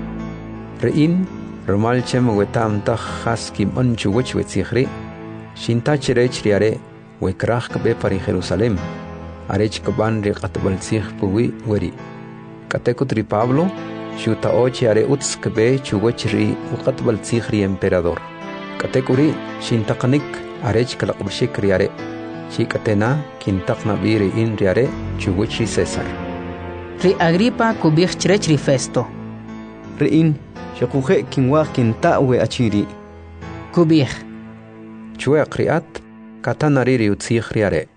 Rein, romal chem wetam tach has kim on chuwech wetzihri, shinta cherech riare, wekrach kabe pari Jerusalem, arech kaban ri qatbalsig puwi weri. Katekut ri Pablo, shuta ochi are utz kabe chuwech ri uqatbalsig ri emperador. Katekuri shintaqanik arech kalaqbshik riare. Shikatena kintaqna biri in riare chuwich ri César. Ri Agripa kubih chrech ri Festo. Ri in shakuje kinwaq kinta we achiri. Kubih. Chue kriat katanari ri utzig riare.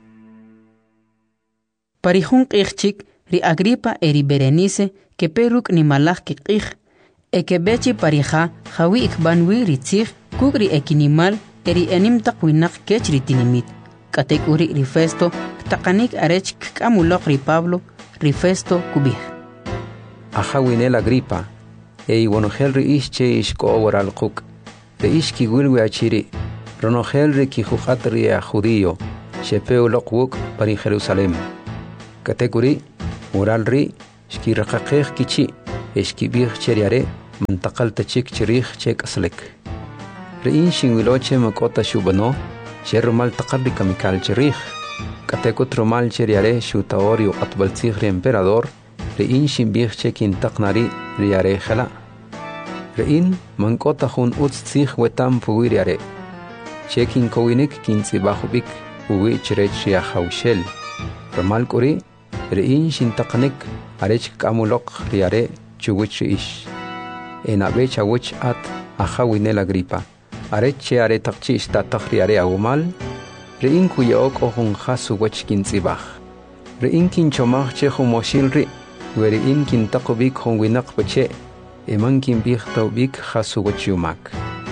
Parihun qihchik ri Agripa eri Berenice que peruk ni malach qih e que bechi parija jawi ikbanwi ri tzig kugri ekinimal eri enim taqwinak kech ri tinimit. Katek uri ri Festo taqanik arech kamulok ri Pablo ri Festo kubih. Ajawinel Agripa, e iwonogel ri ische ishko waral kuk. reish kiwilwi achiri ronogel ri kijuqat ri a judío shepeu loqwuk pari Jerusalem katekuri moral ri shkiraqaqeq kichi eshkibih cheriare mantaqal tachik chirih chek aslek rein shinwiloche makota shubano shermal taqalli kamikal chirih katekut romal cheriare shutaorio atbaltzig emperador rein shinbih chekin taqnari riare khala rein mankota hun utzig wetam fuiriare chekin kowinik kinzibahubik uwi chirech ya haushel romal kuri rein shintaqnik arech kamuloq riare chuwich ish en abecha wich at ajawine la gripa areche are taqchi ista taqriare agumal rein kuyok ohun khasu wich kinzibah rein kin chomach che humoshilri werin kin taqbik hon winaq bache eman kin bih tawbik khasu wich yumak.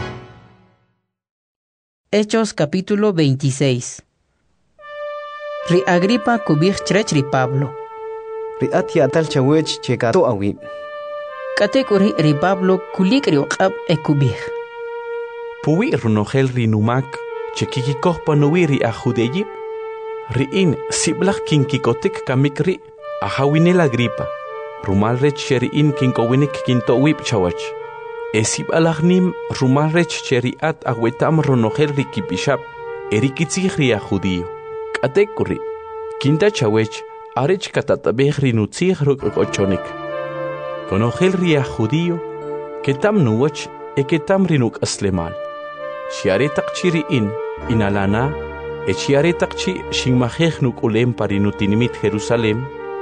Hechos capítulo veintiséis. Ri Agripa kubih chrech ri Pablo. Ri atia tal chawech chekato awi. Katekuri ri Pablo kulik ri uqab e kubih. Puwi runogel ri numak chekikikoh panuwi ri ajudeyib. Ri in siblach kinkikotik kamikri ajawinel Agripa. Rumal rech cheri in kinkowinik kintowib chawach. Esib alagnim rumal rech cheri at awetam runogel ri kipishap. Erikitzig ri ajudiyo. Katekuri kinta chawech arech katatabeh ri nutzig ruk ochonik. Conogel ria judío, que tam nuwach e que tam rinuk aslemal. Shiare takchiri in, inalana, e shiare takchi shingmajej nuk ulem parinutinimit Jerusalem.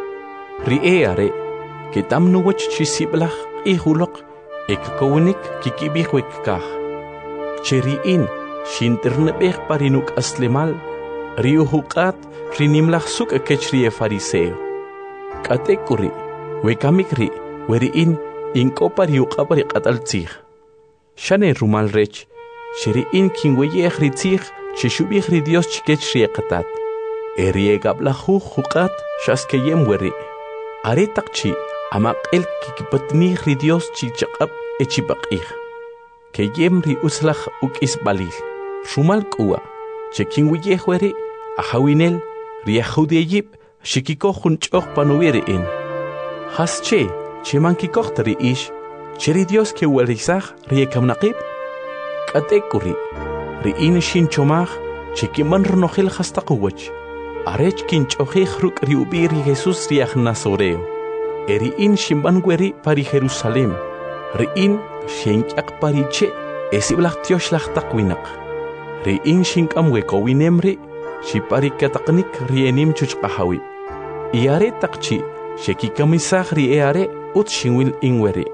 Rie are, que tam nuwach chisiblach i hulok, e kakowinik kikibihwek kah. Cheri in, shinternebej parinuk aslemal, riu hukat rinimlach suk kechrie fariseo. Katekuri, wekamikri, weriin inkopar yuqapar qataltzig shane rumal rech sheriin kinweyej ritzig chishubij ri Dios chikech riqatat eriegablahu huqat shaskeyem weri are taqchi amaqel kikpatni ri Dios chichaqab echibaqij keyem ri uslach ukis balil rumal qwa chekinweyej weri ahawinel ri judeyib shikiko junchoq panuwirin hasche Cheman ki kochtari ish, cheri Dios ke werizach riekam naqib? Katekuri, riin shin chomach, chekiman ronogel hastakuwach, arech kin chochej ruk riubiri Jesus riach Nazoreo, eriin shimban gweri pari Jerusalem, riin shenyak pari che, esiblach tioslach takwinak, riin shinkam wekowinemri, shipari kataknik rienim chuchqahawib, iare takchi, shekikamisach rieare, ut shinwil inweri.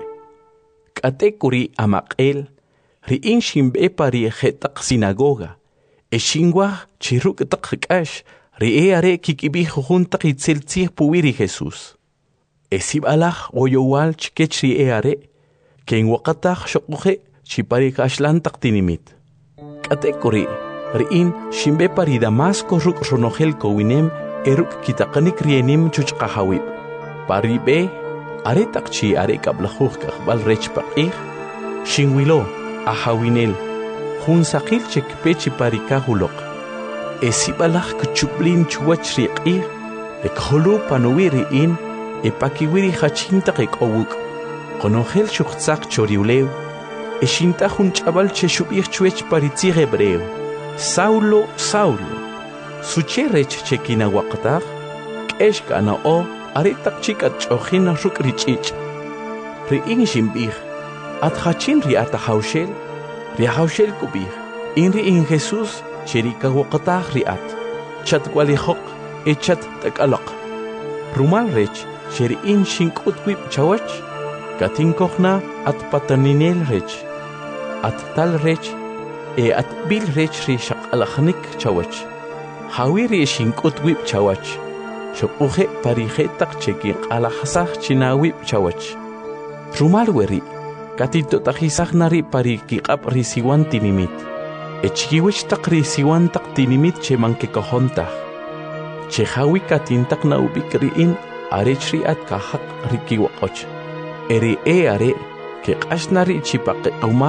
Katekuri amaqel, riin shimbe pari jetaq sinagoga, e shingwah chiruk taqkash, rie are kikibi juntaq itzeltzih puwiri Jesus. Esib alach oyowal chikech rie are, ken waqataq shokuje chipari kashlan taqtinimit. Katekuri, riin shimbe pari Damasco ruk ronogel kowinem eruk kitaqanik rienim chuchqahawib. Pari be, are takchi are kablajuj kakbal rech paqij, shinwilo, ahawinel, jun sakil chekpechi parikahulok, esibalach kuchuplin chuwach riqij, ekholu panuwiri in, epakiwiri hachinta ekowuk, konogel shuchtzak choriulew, eshinta jun chabal cheshubij chuech paritzig hebreo, Saulo, Saulo, suche rech chekina waqtaq, keshkana o, are takchikat chochina ruk richich. Riin shimbih, at hachin ri at haushel, ri haushel kubih, in ri in Jesus, cherika waqatah ri at, chat walihok, e chat takalok. Rumal rech, sherin shinkut wip chawach, katin kochna at pataninel rech, at tal rech, e at bil rech ri shak alachnik chawach, hawiri shinkut wip chawach. Shopuje parije takcheki alahasach chinawib chawach. Rumal weri, katito tajisach nari pariki ap risiwan tinimit. Echkiwich tak risiwan tak tinimit che manke kohontach. Che hawi katintak na ubikriin arechri at kahak rikiwakoch. Eri e are ke kashnari chipake umal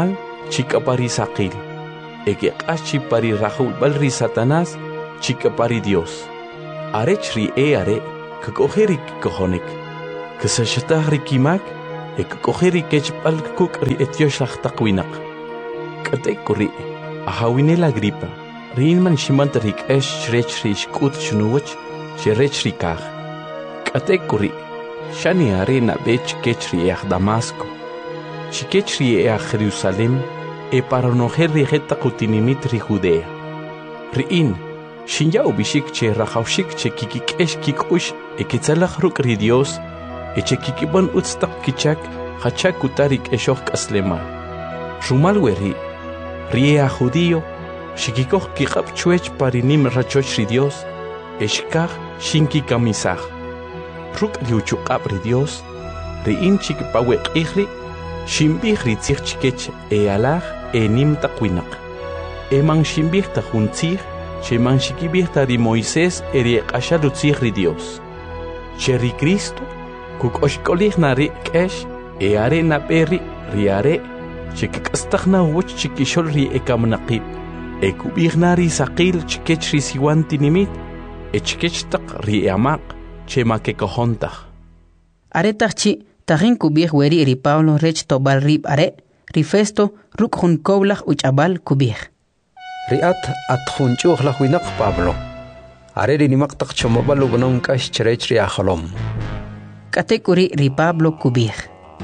chica pari saqil. Eke qashi pari rahul balri Satanás, chica pari Dios. Arech ri e are, que cogeri cojonik. Que se shatagri kimak, e que cogeri kechpal kuk ri etioshach takwinak. Kate kuri, ahawine la gripa. Rinman shimantarik esh shrech rish kut chunuwach, shrech rikach. Kate kuri, shani arena bech kechri each Damasco. Chikechri each Jerusalem, e para noher rijeta kutinimit ri Judea. Riin, Shinja ubishik che rachaushik che kikik esh kikush e kitzalach ruk ri Dios e che kikibon utstak kichak hachak kutarik eshok aslemal. Rumal weri, rie a judío, shikikoch kikap chuech parinim rachoch ri Dios, eshkach shinki kamisach. Ruk riuchukap ri Dios, riin chikipawek ihri, shimbich ri tzich chikech e alach e nim takwinak. E mang shimbich tajuntich, che manshikibihta ri Moisés eri qashalutzih ri Dios. Che ri Cristo, kuk oshkolih na ri kesh, e are na peri ri are, che kikastachna wuch chikishol ri ekamnaqib, e kubih na ri saqil chikech ri siwantinimit, e chikechtak ri amaq, che makekohontach. Are tachchi, tachin kubih weri ri Pablo rech tobal rib are, ri Festo ruk hun koblach uchabal kubih. Riat at hunchuch la huinak Pablo. Areri ni maktak chomobalu banong kash cherech ri acholom. Katekuri ri Pablo kubih.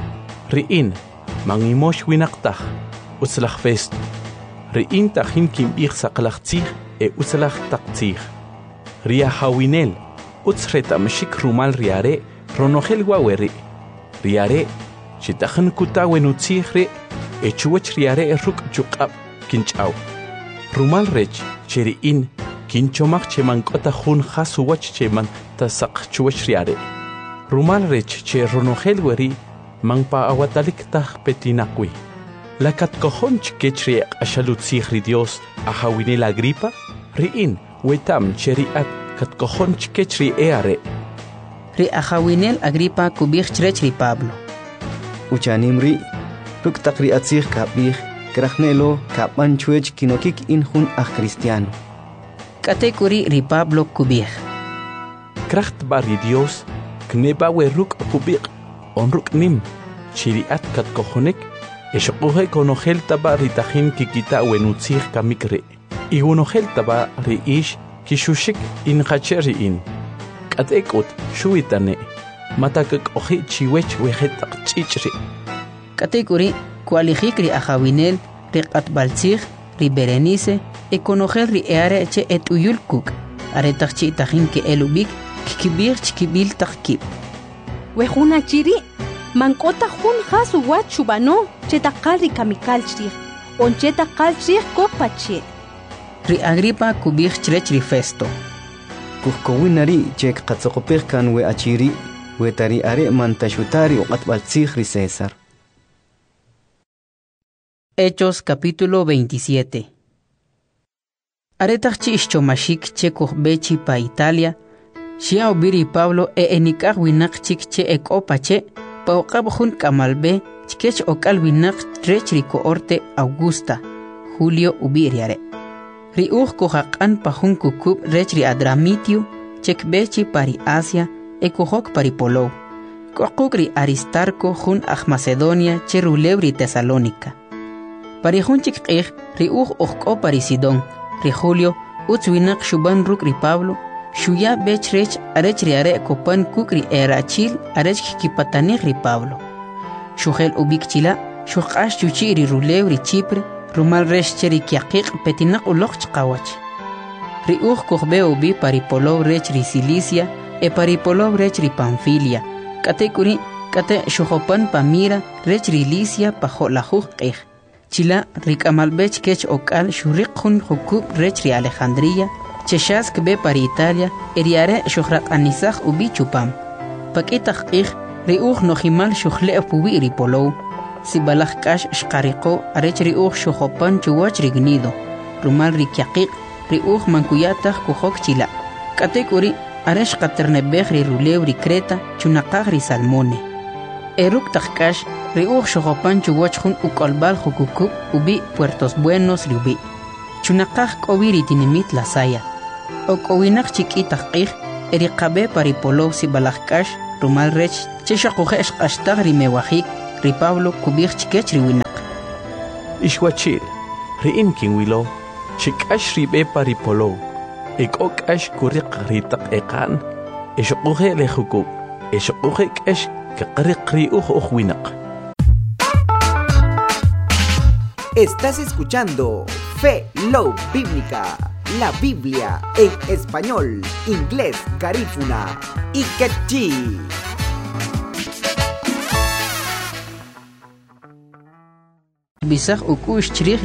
Riin, mangimosh winaktach, uslach Festo. Riin tachin kim ich saklachtzich e uslach taktzich. Ria hawinel, utsreta mshik rumal riare, ronohel waweri. Riare, chitachin kutawen utzich ri, e chuwech riare ruk chukab kinchaw. Rumal rech, cheri in, kinchomak cheman kota hun hasuwach cheman tasak chuwach riare. Rumal rech, che ronogel weri, man pa awatalik tah petinakwi. La katkohon chkechri ashalutzich ri Dios, ahawine la gripa, riin, wetam cheri at katkohon chkechri eare. Ri ahawinel agripa kubich chrech ri Pablo. Uchanimri, ruk takri atzich kapich, Krachnelo kapan chuech kinokik in hun a cristiano. Katekuri ri Pablo kubih. Kracht bari Dios, kneba we ruk kubik, on ruk nim, chiriat kat kohonek, eshokohe konogel taba ritahim kikita wenutzir kamikre. I unogel taba ri ish kishushik in hacheri in. Katekot shuitane, matakak ohi chiwech wehetak chichri. Katekuri Kualijik ri ahawinel, ri qatbaltzich, ri Berenice, e konogel ri eare che et uyulkuk, are tachchi tachin ke elubik, kikibir chkibil takib. Wehuna chiri, mankota hun hasu wat chubano, che takal ri kamikal chrich, on che takal chrich kopache. Ri Agripa kubich chrech ri Festo. Kuhkowinari chek katzokopir kan we achiri, we tari are mantashutari o qatbaltzich ri César. Hechos capítulo veintisiete. Aretach ischomashik che bechi pa Italia, Shia obiri Pablo e enikach winak chik che ek opache, pa okab hun kamalbe, chikech okal winak trech riko orte Augusta, Julio ubiriare. Riuch kohakan pa hun kukub rech ri Adramitio, chek bechi pari Asia, e kohok pari Polo. Kokuk ri Aristarco hun ach Macedonia che rulebri Tesalónica. Pari hunchik qih ri uj uqo pari Sidón, ri Julio, utzwinak shuban ruk ri Pablo, shuya bech rech arech ri are kopan kuk ri erachil arech kipatanik ri Pablo. Shuhel ubik chila, shuqash chuchi ri rulew ri Chipre, rumal resh cheri kiaqiq petinak uloq chqawach. Ri uj kuhbe ubi pari Polo rech ri Cilicia, e pari Polo rech ri Panfilia, kate kuri, kate shuhopan pamira rech ri Licia pa jolajuj qih. Chila rikamalbech kech okal shuriqun hukub rech ri Alejandría, cheshas kbe pari Italia, eriare shuhraq anisaj ubi chupam. Pakitaq qih riuj nojimal shuhle pubi ri Polo, sibalaj kash shqariqo arech riuj shuhopan chuwach rignido, rumal rikiaqiq riuj mankuyataq kuhok chila. Katekuri aresh qaternebej ri rulew ri Creta chunaqaj ri Salmone. Eruk taqkash riuj xoqopan chuwachjun ukolbal jukukuk ubi Puertos Buenos riubi. Chunaqaj k'owi tinimit la saya. Ok'owinaq chik'itaq q'ij eriqabe paripolo sibalaj k'ax rumal rech chexaquje xq'axtaj rimewajik ri Pablo kubij chikech riwinaq. Ixwachil, ri'in kinwilo, chik'ax ribe paripolo, ek'ok'ax kuriq ritaq eqan, exoquje lejukuk, exoquje k'ax kaqriq riuj ujwinaq. Estás escuchando Fe Love Bíblica, la Biblia en español, inglés, garífuna y quechí. Bisaj ukush chrij